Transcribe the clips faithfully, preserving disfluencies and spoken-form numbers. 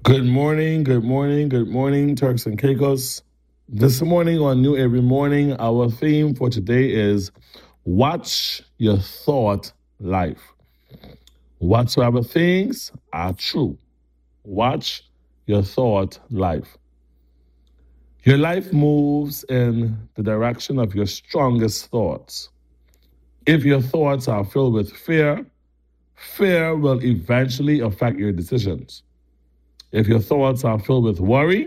Good morning, good morning, good morning, Turks and Caicos. This morning on New Every Morning, our theme for today is Watch Your Thought Life. Whatsoever things are true, watch your thought life. Your life moves in the direction of your strongest thoughts. If your thoughts are filled with fear, fear will eventually affect your decisions. If your thoughts are filled with worry,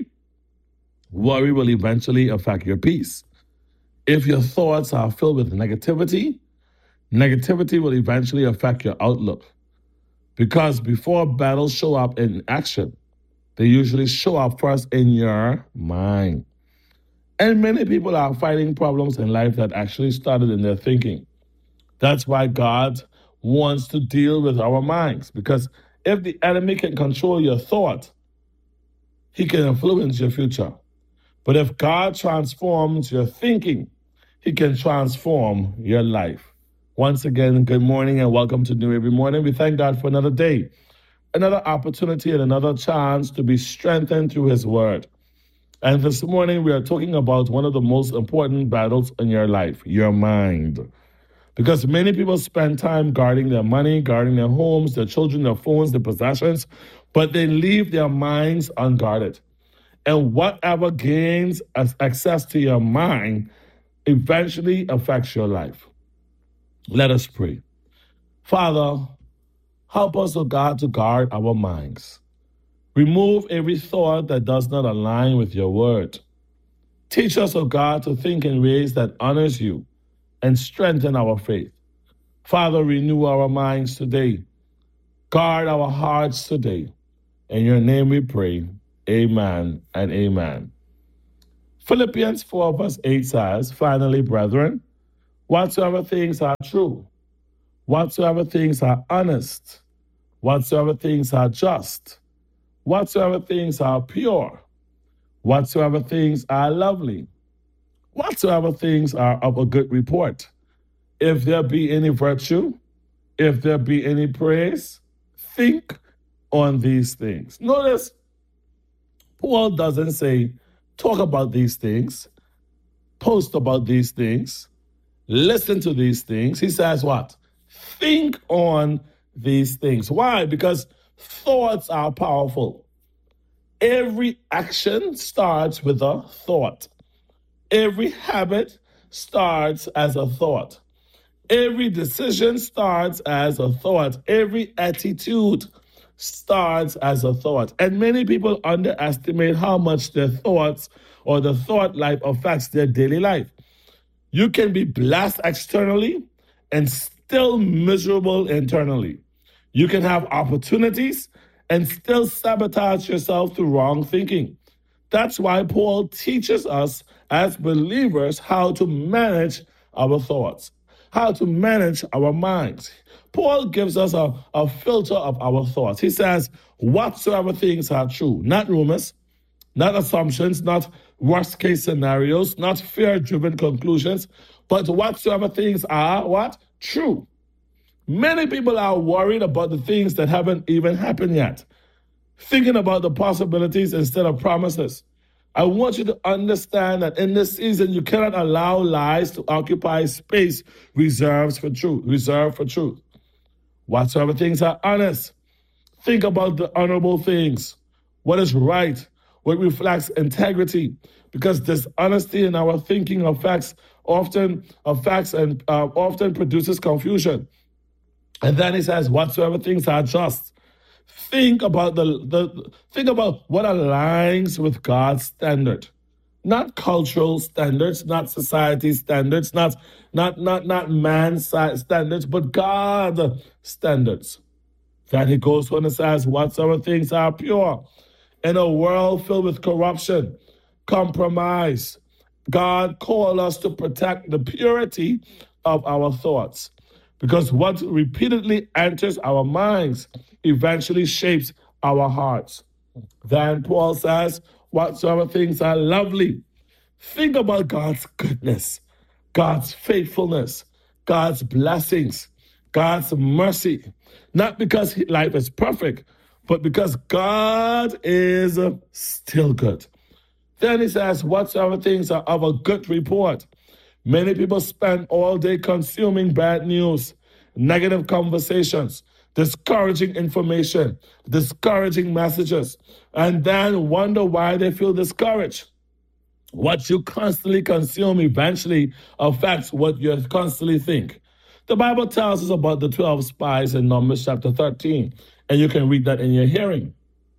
worry will eventually affect your peace. If your thoughts are filled with negativity, negativity will eventually affect your outlook. Because before battles show up in action, they usually show up first in your mind. And many people are fighting problems in life that actually started in their thinking. That's why God wants to deal with our minds. Because if the enemy can control your thought, he can influence your future. But if God transforms your thinking, he can transform your life. Once again, good morning and welcome to New Every Morning. We thank God for another day, another opportunity and another chance to be strengthened through his word. And this morning we are talking about one of the most important battles in your life, your mind. Because many people spend time guarding their money, guarding their homes, their children, their phones, their possessions, but they leave their minds unguarded. And whatever gains access to your mind eventually affects your life. Let us pray. Father, help us, O God, to guard our minds. Remove every thought that does not align with your word. Teach us, O God, to think in ways that honors you and strengthen our faith. Father, renew our minds today. Guard our hearts today. In your name we pray. Amen and amen. Philippians four verse eight says, finally, brethren, whatsoever things are true, whatsoever things are honest, whatsoever things are just, whatsoever things are pure, whatsoever things are lovely, whatsoever things are of a good report, if there be any virtue, if there be any praise, think on these things. Notice, Paul doesn't say, talk about these things, post about these things, listen to these things. He says what? Think on these things. Why? Because thoughts are powerful. Every action starts with a thought. Every habit starts as a thought. Every decision starts as a thought. Every attitude starts as a thought. And many people underestimate how much their thoughts or the thought life affects their daily life. You can be blessed externally and still miserable internally. You can have opportunities and still sabotage yourself through wrong thinking. That's why Paul teaches us as believers how to manage our thoughts, how to manage our minds. Paul gives us a, a filter of our thoughts. He says, whatsoever things are true, not rumors, not assumptions, not worst case scenarios, not fear-driven conclusions, but whatsoever things are what? True. Many people are worried about the things that haven't even happened yet, thinking about the possibilities instead of promises. I want you to understand that in this season, you cannot allow lies to occupy space reserved for truth, reserved for truth. Whatsoever things are honest, think about the honorable things, what is right, what reflects integrity, because dishonesty in our thinking affects often affects and uh, often produces confusion. And then he says, whatsoever things are just. Think about the, the think about what aligns with God's standard. Not cultural standards, not society standards, not not not not man's standards, but God's standards. Then he goes on and says, whatsoever things are pure. In a world filled with corruption, compromise, God called us to protect the purity of our thoughts. Because what repeatedly enters our minds eventually shapes our hearts. Then Paul says, whatsoever things are lovely. Think about God's goodness, God's faithfulness, God's blessings, God's mercy. Not because life is perfect, but because God is still good. Then he says, whatsoever things are of a good report. Many people spend all day consuming bad news, negative conversations, discouraging information, discouraging messages, and then wonder why they feel discouraged. What you constantly consume eventually affects what you constantly think. The Bible tells us about the twelve spies in Numbers chapter thirteen, and you can read that in your hearing.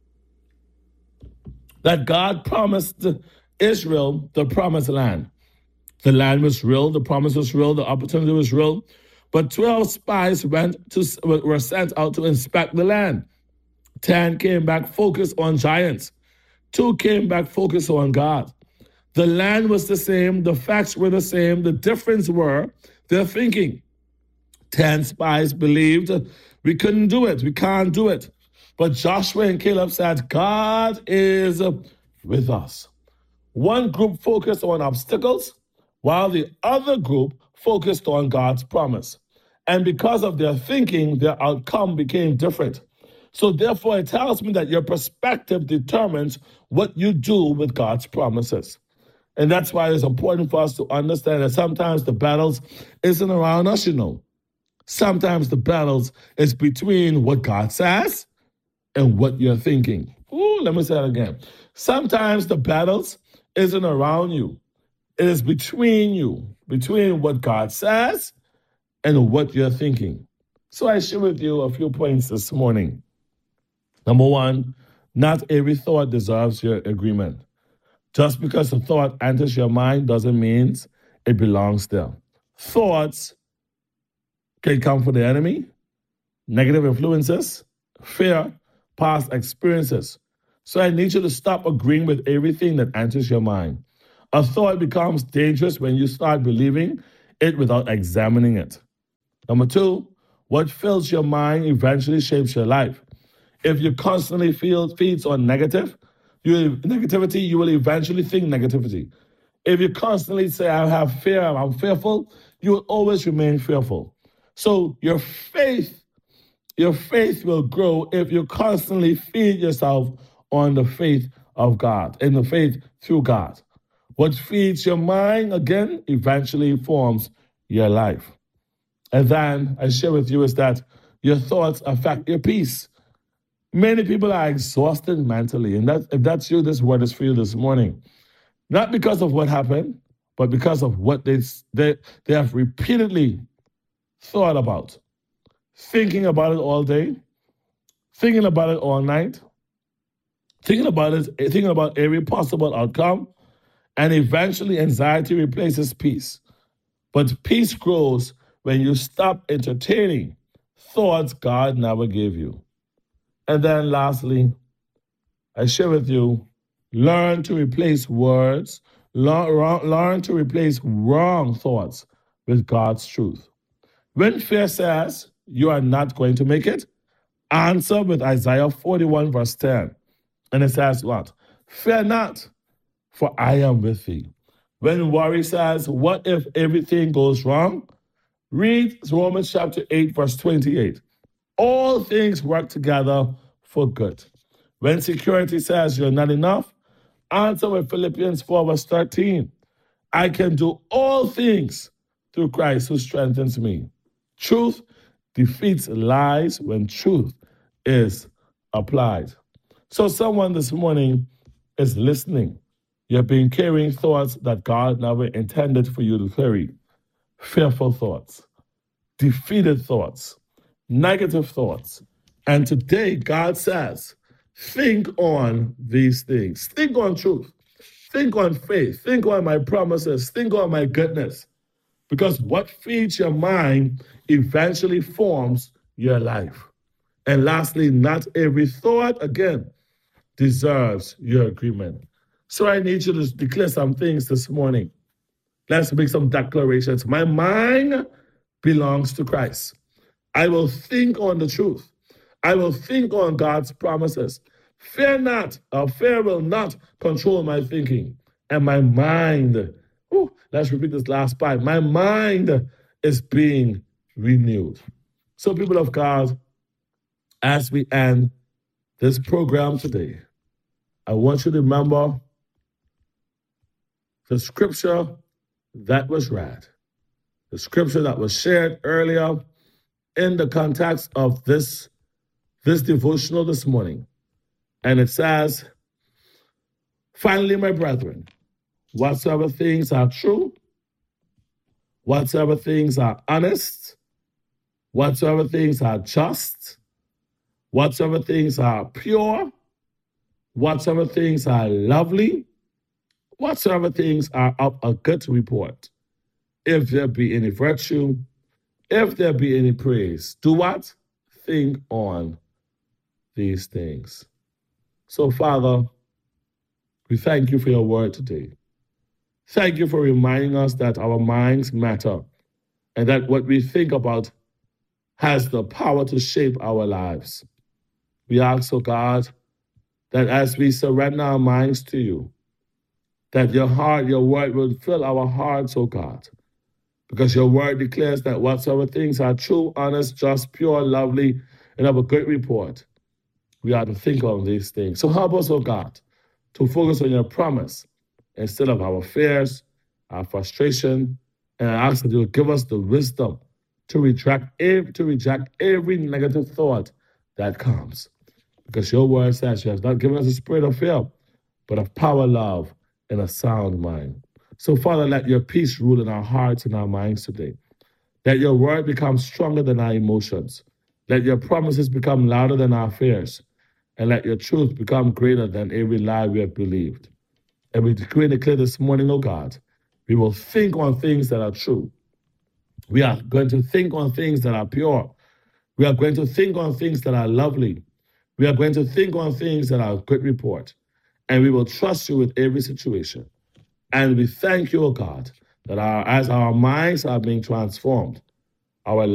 That God promised Israel the promised land. The land was real, the promise was real, the opportunity was real, but twelve spies went to, were sent out to inspect the land. ten came back focused on giants. Two came back focused on God. The land was the same, the facts were the same, the difference were their thinking. Ten spies believed we couldn't do it, we can't do it. But Joshua and Caleb said, God is with us. One group focused on obstacles, while the other group focused on God's promise. And because of their thinking, their outcome became different. So therefore, it tells me that your perspective determines what you do with God's promises. And that's why it's important for us to understand that sometimes the battles isn't around us, you know. Sometimes the battles is between what God says and what you're thinking. Ooh, let me say that again. Sometimes the battles isn't around you. It is between you, between what God says and what you're thinking. So I share with you a few points this morning. Number one, not every thought deserves your agreement. Just because a thought enters your mind doesn't mean it belongs there. Thoughts can come from the enemy, negative influences, fear, past experiences. So I need you to stop agreeing with everything that enters your mind. A thought becomes dangerous when you start believing it without examining it. Number two, what fills your mind eventually shapes your life. If you constantly feel feeds on negative, you negativity, you will eventually think negativity. If you constantly say, I have fear, I'm fearful, you will always remain fearful. So your faith, your faith will grow if you constantly feed yourself on the faith of God, in the faith through God. What feeds your mind, again, eventually forms your life. And then I share with you is that your thoughts affect your peace. Many people are exhausted mentally, and that, if that's you, this word is for you this morning. Not because of what happened, but because of what they, they, they have repeatedly thought about. Thinking about it all day, thinking about it all night, thinking about it, thinking about every possible outcome, and eventually anxiety replaces peace. But peace grows when you stop entertaining thoughts God never gave you. And then lastly, I share with you, learn to replace words, learn, learn to replace wrong thoughts with God's truth. When fear says you are not going to make it, answer with Isaiah forty-one verse ten. And it says what? Fear not, for I am with thee. When worry says, what if everything goes wrong? Read Romans chapter eight verse twenty-eight. All things work together for good. When security says you're not enough, answer with Philippians four verse thirteen. I can do all things through Christ who strengthens me. Truth defeats lies when truth is applied. So someone this morning is listening. You've been carrying thoughts that God never intended for you to carry. Fearful thoughts, defeated thoughts, negative thoughts. And today, God says, think on these things. Think on truth. Think on faith. Think on my promises. Think on my goodness. Because what feeds your mind eventually forms your life. And lastly, not every thought, again, deserves your agreement. So I need you to declare some things this morning. Let's make some declarations. My mind belongs to Christ. I will think on the truth. I will think on God's promises. Fear not, or fear will not control my thinking. And my mind, whew, let's repeat this last part. My mind is being renewed. So people of God, as we end this program today, I want you to remember the scripture that was read, the scripture that was shared earlier in the context of this, this devotional this morning. And it says, finally, my brethren, whatsoever things are true, whatsoever things are honest, whatsoever things are just, whatsoever things are pure, whatsoever things are lovely, whatsoever things are of a good report, if there be any virtue, if there be any praise, do what? Think on these things. So, Father, we thank you for your word today. Thank you for reminding us that our minds matter and that what we think about has the power to shape our lives. We ask, oh God, that as we surrender our minds to you, that your heart, your word will fill our hearts, oh God, because your word declares that whatsoever things are true, honest, just, pure, lovely, and of a good report, we are to think on these things. So help us, oh God, to focus on your promise instead of our fears, our frustration, and I ask that you will give us the wisdom to reject, every, to reject every negative thought that comes. Because your word says you have not given us a spirit of fear, but of power, love, and a sound mind. So, Father, let your peace rule in our hearts and our minds today. Let your word become stronger than our emotions. Let your promises become louder than our fears. And let your truth become greater than every lie we have believed. And we decree and declare this morning, oh God, we will think on things that are true. We are going to think on things that are pure. We are going to think on things that are lovely. We are going to think on things that are a good report. And we will trust you with every situation. And we thank you, O God, that our, as our minds are being transformed, our